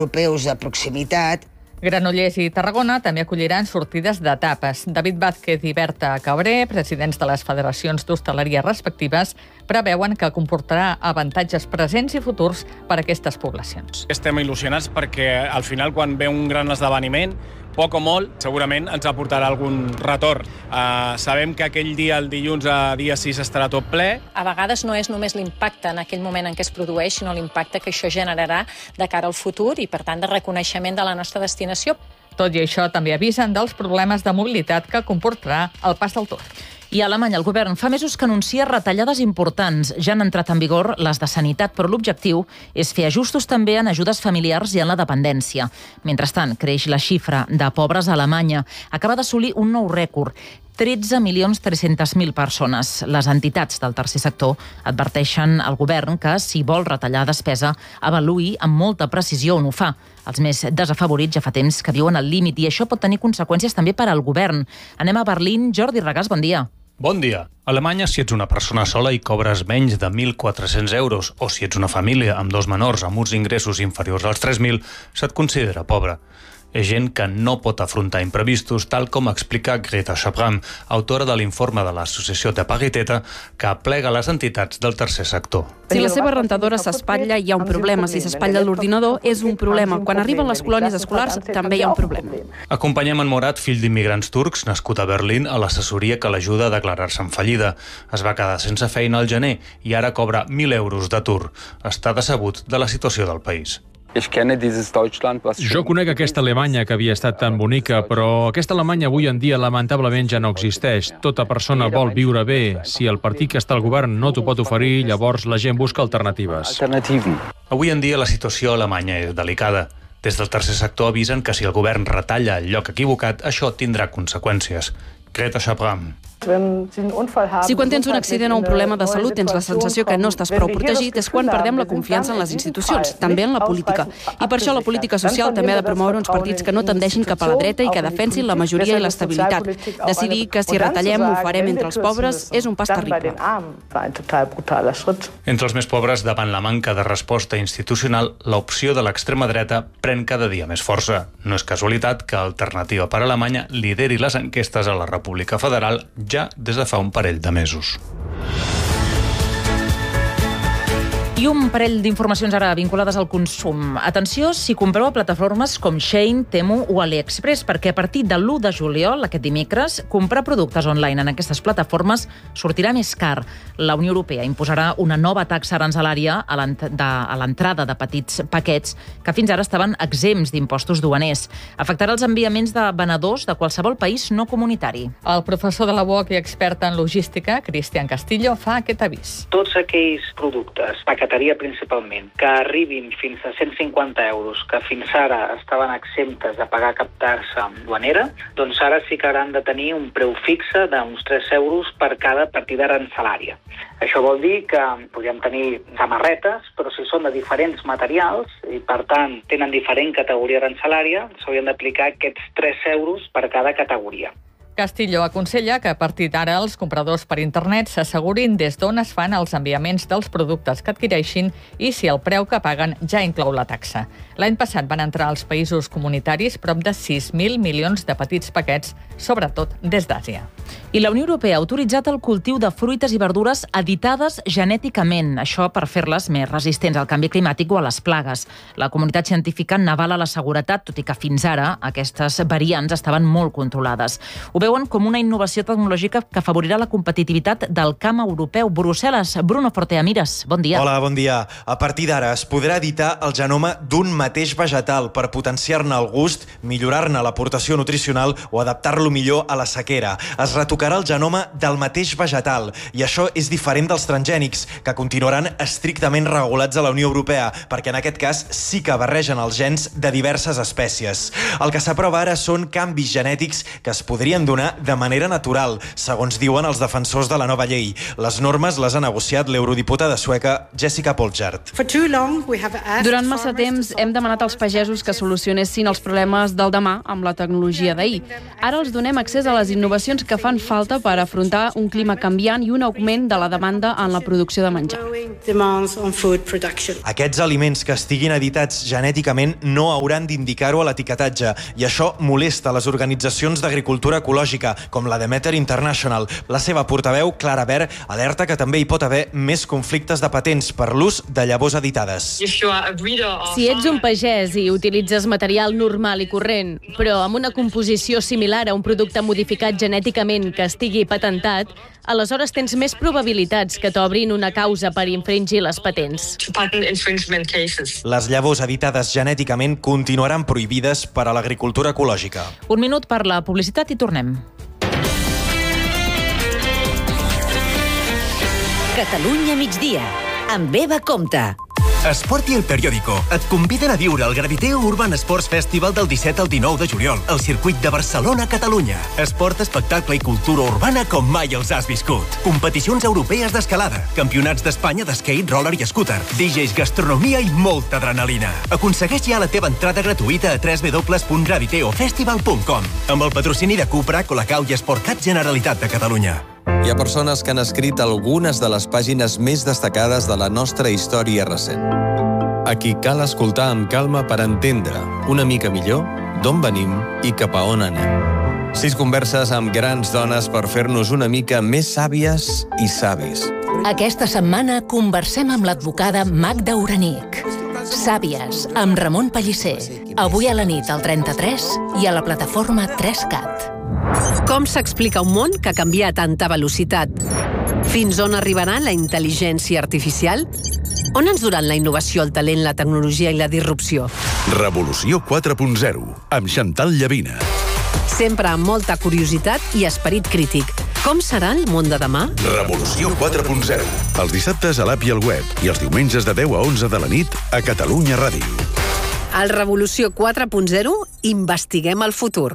europeus de proximitat. Granollers i Tarragona també acolliran sortides d'etapes. David Vázquez i Berta Cabré, presidents de les federacions d'hostaleria respectives, preveuen que comportarà avantatges presents i futurs per a aquestes poblacions. Estem il·lusionats perquè al final, quan ve un gran esdeveniment, poc o molt, segurament ens aportarà algun retorn. Sabem que aquell dia, el dilluns, dia 6, estarà tot ple. A vegades no és només l'impacte en aquell moment en què es produeix, sinó l'impacte que això generarà de cara al futur i, per tant, de reconeixement de la nostra destinació. Tot i això, també avisen dels problemes de mobilitat que comportarà el pas del Tour. I a Alemanya el govern fa mesos que anuncia retallades importants. Ja han entrat en vigor les de sanitat, però l'objectiu és fer ajustos també en ajudes familiars i en la dependència. Mentrestant, creix la xifra de pobres a Alemanya. Acaba d'assolir un nou rècord. 13.300.000 persones. Les entitats del tercer sector adverteixen al govern que, si vol retallar despesa, avaluï amb molta precisió on ho fa. Els més desafavorits ja fa temps que viuen al límit i això pot tenir conseqüències també per al govern. Anem a Berlín. Jordi Regàs, bon dia. Bon dia. A Alemanya, si ets una persona sola i cobres menys de 1.400 euros o si ets una família amb dos menors amb uns ingressos inferiors als 3.000, se't considera pobre. És gent que no pot afrontar imprevistos, tal com explica Greta Schapram, autora de l'informe de l'Associació de Pariteta, que aplega les entitats del tercer sector. Si la seva rentadora s'espatlla, hi ha un problema. Si s'espatlla l'ordinador, és un problema. Quan arriben les colònies escolars, també hi ha un problema. Acompanyem en Morat, fill d'immigrants turcs, nascut a Berlín, a l'assessoria que l'ajuda a declarar-se en fallida. Es va quedar sense feina al gener i ara cobra 1.000 euros d'atur. Està decebut de la situació del país. Jo conec aquesta Alemanya que havia estat tan bonica, però aquesta Alemanya avui en dia lamentablement ja no existeix. Tota persona vol viure bé. Si el partit que està al govern no t'ho pot oferir, llavors la gent busca alternatives. Avui en dia la situació a Alemanya és delicada. Des del tercer sector avisen que si el govern retalla el lloc equivocat, això tindrà conseqüències. Greta Schapram. Si quan tens un accident o un problema de salut tens la sensació que no estàs prou protegit, és quan perdem la confiança en les institucions, també en la política. I per això la política social també ha de promoure uns partits que no tendeixin cap a la dreta i que defensin la majoria i l'estabilitat. Decidir que si retallem ho farem entre els pobres és un pas terrible. Entre els més pobres, davant la manca de resposta institucional, l'opció de l'extrema dreta pren cada dia més força. No és casualitat que Alternativa per Alemanya lideri les enquestes a la República Federal ja des de fa un parell de mesos. I un parell d'informacions ara vinculades al consum. Atenció si compreu a plataformes com Shein, Temu o AliExpress, perquè a partir de l'1 de juliol, aquest dimecres, comprar productes online en aquestes plataformes sortirà més car. La Unió Europea imposarà una nova taxa aranzelària a l'entrada de petits paquets que fins ara estaven exempts d'impostos duaners. Afectarà els enviaments de venedors de qualsevol país no comunitari. El professor de la UOC i expert en logística, Cristian Castillo, fa aquest avís. Tots aquells productes, paqueteria principalment, que arribin fins a 150 euros, que fins ara estaven exemptes de pagar cap taxa duanera, doncs ara sí que hauran de tenir un preu fixe d'uns 3 euros per cada partida arancelària. Això vol dir que podríem tenir samarretes, però si són de diferents materials i, per tant, tenen diferent categoria arancelària, s'haurien d'aplicar aquests 3 euros per cada categoria. Castillo aconsella que a partir d'ara els compradors per internet s'assegurin des d'on es fan els enviaments dels productes que adquireixin i si el preu que paguen ja inclou la taxa. L'any passat van entrar als països comunitaris prop de 6.000 milions de petits paquets, sobretot des d'Àsia. I la Unió Europea ha autoritzat el cultiu de fruites i verdures editades genèticament, això per fer-les més resistents al canvi climàtic o a les plagues. La comunitat científica n'avala la seguretat, tot i que fins ara aquestes variants estaven molt controlades. Ho veuen com una innovació tecnològica que afavorirà la competitivitat del camp europeu. Brussel·les, Bruno Forteamires, bon dia. Hola, bon dia. A partir d'ara es podrà editar el genoma d'un mateix vegetal per potenciar-ne el gust, millorar-ne l'aportació nutricional o adaptar-lo millor a la sequera. Es retocarà el genoma del mateix vegetal i això és diferent dels transgènics, que continuaran estrictament regulats a la Unió Europea, perquè en aquest cas sí que barregen els gens de diverses espècies. El que s'aprova ara són canvis genètics que es podrien donar de manera natural, segons diuen els defensors de la nova llei. Les normes les ha negociat l'eurodiputada sueca Jessica Polchert. Durant massa temps hem demanat als pagesos que solucionessin els problemes del demà amb la tecnologia d'ahir. Ara els donem accés a les innovacions que fan falta per afrontar un clima canviant i un augment de la demanda en la producció de menjar. Aquests aliments que estiguin editats genèticament no hauran d'indicar-ho a l'etiquetatge i això molesta les organitzacions d'agricultura ecològica, com la Demeter International. La seva portaveu, Clara Ver, alerta que també hi pot haver més conflictes de patents per l'ús de llavors editades. Si ets un pagès i utilitzes material normal i corrent, però amb una composició similar a un producte modificat genèticament que estigui patentat, aleshores tens més probabilitats que t'obrin una causa per infringir les patents. Les llavors editades genèticament continuaran prohibides per a l'agricultura ecològica. Un minut per la publicitat i tornem. Catalunya migdia, amb Eva Compte. Esport i El Periódico et conviden a viure el Graviteo Urban Sports Festival del 17 al 19 de juliol al circuit de Barcelona, Catalunya. Esport, espectacle i cultura urbana com mai els has viscut. Competicions europees d'escalada, campionats d'Espanya d'skate, roller i scooter, DJs, gastronomia i molta adrenalina. Aconsegueix ja la teva entrada gratuïta a www.graviteofestival.com amb el patrocini de Cupra, Colacau i Sportcat Generalitat de Catalunya. Hi ha persones que han escrit algunes de les pàgines més destacades de la nostra història recent. A qui cal escoltar amb calma per entendre una mica millor d'on venim i cap a on anem. 6 converses amb grans dones per fer-nos una mica més sàvies i savis. Aquesta setmana conversem amb l'advocada Magda Uranic. Sàvies, amb Ramon Pellicer. Avui a la nit al 33 i a la plataforma 3CAT. Com s'explica un món que ha canviat a tanta velocitat? Fins on arribarà la intel·ligència artificial? On ens duran la innovació, el talent, la tecnologia i la disrupció? Revolució 4.0, amb Chantal Llavina. Sempre amb molta curiositat i esperit crític. Com serà el món de demà? Revolució 4.0, els dissabtes a l'app i al web i els diumenges de 10 a 11 de la nit a Catalunya Ràdio. Al Revolució 4.0 investiguem el futur.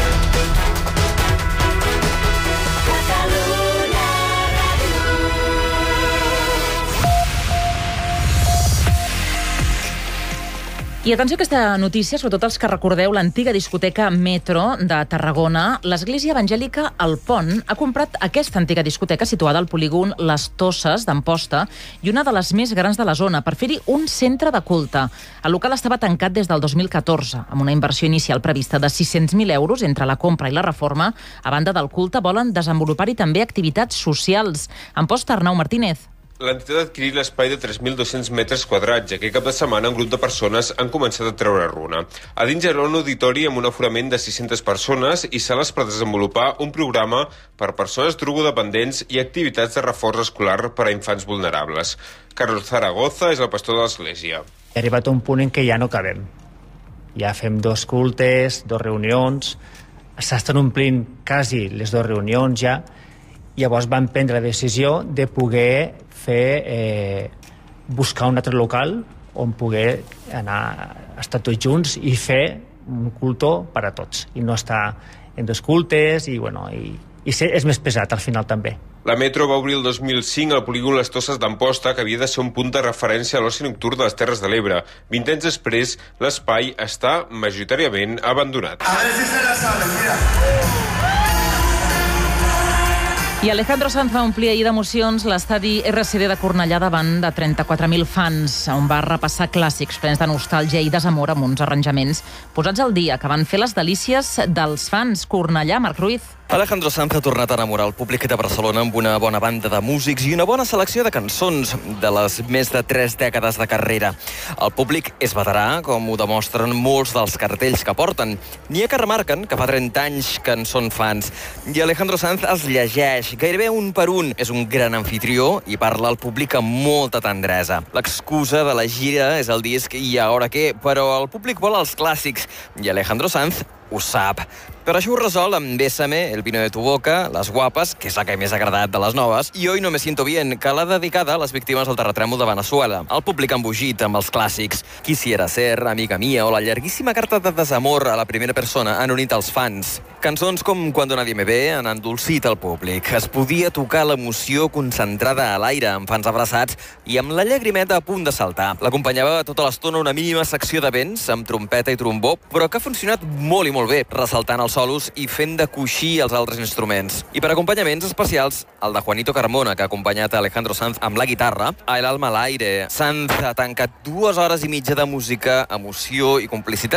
I atenció a aquesta notícia, sobretot els que recordeu l'antiga discoteca Metro de Tarragona. L'Església Evangèlica El Pont ha comprat aquesta antiga discoteca situada al polígon Les Tosses d'Amposta i una de les més grans de la zona per fer-hi un centre de culte. El local estava tancat des del 2014, amb una inversió inicial prevista de 600.000 euros entre la compra i la reforma. A banda del culte, volen desenvolupar-hi també activitats socials. Amposta, Arnau Martínez. L'entitat ha adquirit l'espai de 3.200 metres quadrats, ja que cap de setmana un grup de persones han començat a treure runa. A dins hi haurà un auditori amb un aforament de 600 persones i sales per desenvolupar un programa per persones drogodependents i activitats de reforç escolar per a infants vulnerables. Carlos Zaragoza és el pastor de l'església. He arribat a un punt en què ja no cabem. Ja fem 2 cultes, 2 reunions, s'estan omplint quasi les 2 reunions ja. Llavors vam prendre la decisió de poder buscar un altre local on poder estar tots junts i fer un culto per a tots i no estar en 2 cultes i és més pesat al final també. La Metro va obrir el 2005 al polígon Les Tosses d'Amposta, que havia de ser un punt de referència a l'oci nocturn de les Terres de l'Ebre. 20 anys després, l'espai està majoritàriament abandonat. A veure si se la saben, mira. I Alejandro Sanz va omplir ahir d'emocions l'estadi RCD de Cornellà davant de 34.000 fans, on va repassar clàssics plens de nostàlgia i desamor amb uns arranjaments posats al dia que van fer les delícies dels fans. Cornellà, Marc Ruiz. Alejandro Sanz ha tornat a enamorar el públic de Barcelona amb una bona banda de músics i una bona selecció de cançons de les més de 3 dècades de carrera. El públic és veterà, com ho demostren molts dels cartells que porten. N'hi ha que remarquen que fa 30 anys que en són fans. I Alejandro Sanz els llegeix gairebé un per un. És un gran anfitrió i parla al públic amb molta tendresa. L'excusa de la gira és el disc I ara què, però el públic vol els clàssics. I Alejandro Sanz ho sap. Per això ho resol amb Bésame, El vino de tu boca, Les guapes, que és la que més ha agradat de les noves, i Hoy no me siento bien, que l'ha dedicada a les víctimes del terratrèmol de Venezuela. El públic ha embogit amb els clàssics Quisiera ser, Amiga mía o la llarguíssima carta de desamor a la primera persona han unit els fans. Cançons com Cuando nadie me ve han endolcit el públic. Es podia tocar l'emoció concentrada a l'aire, amb fans abraçats i amb la llagrimeta a punt de saltar. L'acompanyava tota l'estona una mínima secció de vents, amb trompeta i trombó, però que ha funcionat molt i molt bé, ressaltant els solos i fent de coixí els altres instruments. I per acompanyaments especials, el de Juanito Carmona, que ha acompanyat a Alejandro Sanz amb la guitarra, a El alma al aire. Sanz ha tancat 2 hores i mitja de música, emoció i complicitat